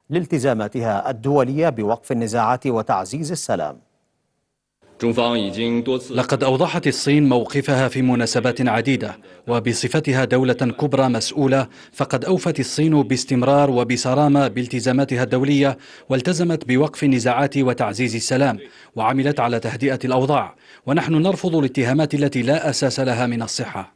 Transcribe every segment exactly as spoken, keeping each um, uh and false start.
لالتزاماتها الدولية بوقف النزاعات وتعزيز السلام. لقد أوضحت الصين موقفها في مناسبات عديدة، وبصفتها دولة كبرى مسؤولة فقد أوفت الصين باستمرار وبصرامة بالتزاماتها الدولية، والتزمت بوقف النزاعات وتعزيز السلام، وعملت على تهدئة الأوضاع، ونحن نرفض الاتهامات التي لا أساس لها من الصحة.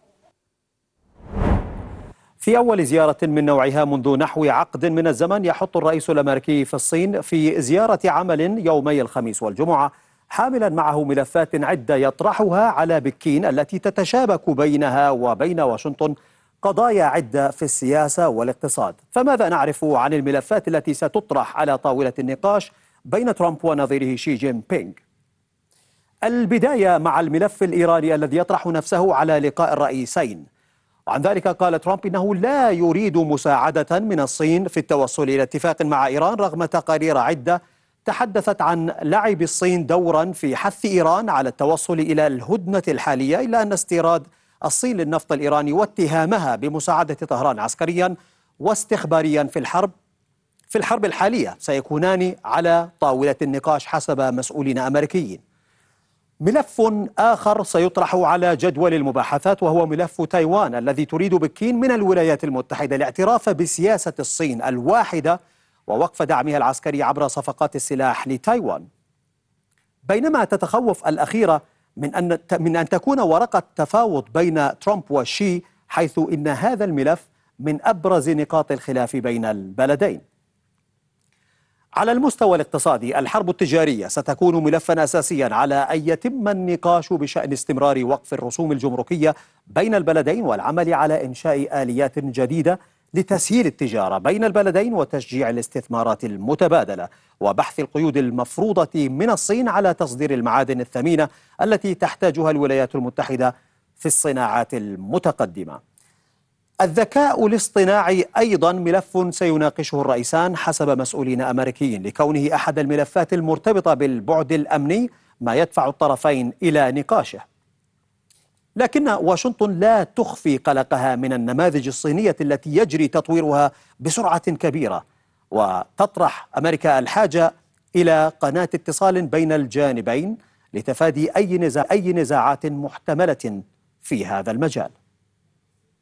في أول زيارة من نوعها منذ نحو عقد من الزمن يحط الرئيس الأمريكي في الصين في زيارة عمل يومي الخميس والجمعة، حاملا معه ملفات عدة يطرحها على بكين التي تتشابك بينها وبين واشنطن قضايا عدة في السياسة والاقتصاد. فماذا نعرف عن الملفات التي ستطرح على طاولة النقاش بين ترامب ونظيره شي جين بينغ؟ البداية مع الملف الإيراني الذي يطرح نفسه على لقاء الرئيسين. وعن ذلك قال ترامب إنه لا يريد مساعدة من الصين في التوصل إلى اتفاق مع إيران، رغم تقارير عدة تحدثت عن لعب الصين دورا في حث إيران على التوصل إلى الهدنة الحالية، إلا أن استيراد الصين للنفط الإيراني واتهامها بمساعدة طهران عسكريا واستخباريا في الحرب في الحرب الحالية سيكونان على طاولة النقاش حسب مسؤولين أمريكيين. ملف آخر سيطرح على جدول المباحثات وهو ملف تايوان، الذي تريد بكين من الولايات المتحدة الاعتراف بسياسة الصين الواحدة ووقف دعمها العسكري عبر صفقات السلاح لتايوان. بينما تتخوف الأخيرة من أن من أن تكون ورقة تفاوض بين ترامب وشي، حيث إن هذا الملف من أبرز نقاط الخلاف بين البلدين. على المستوى الاقتصادي، الحرب التجارية ستكون ملفا أساسيا على أن يتم النقاش بشأن استمرار وقف الرسوم الجمركية بين البلدين والعمل على إنشاء آليات جديدة لتسهيل التجارة بين البلدين وتشجيع الاستثمارات المتبادلة، وبحث القيود المفروضة من الصين على تصدير المعادن الثمينة التي تحتاجها الولايات المتحدة في الصناعات المتقدمة. الذكاء الاصطناعي أيضا ملف سيناقشه الرئيسان حسب مسؤولين أمريكيين، لكونه أحد الملفات المرتبطة بالبعد الأمني، ما يدفع الطرفين إلى نقاشه. لكن واشنطن لا تخفي قلقها من النماذج الصينية التي يجري تطويرها بسرعة كبيرة، وتطرح أمريكا الحاجة إلى قناة اتصال بين الجانبين لتفادي أي نزاع أي نزاعات محتملة في هذا المجال.